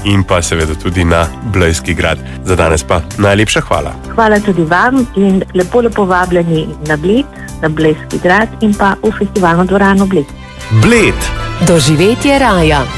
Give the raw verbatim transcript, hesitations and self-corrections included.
in pa seveda tudi na Blejski grad. Za danes pa najlepša hvala. Hvala tudi vam in lepo lepo vabljeni na Bled, na Blejski grad in pa v festivalno dvorano Bled. Bled. Doživetje raja.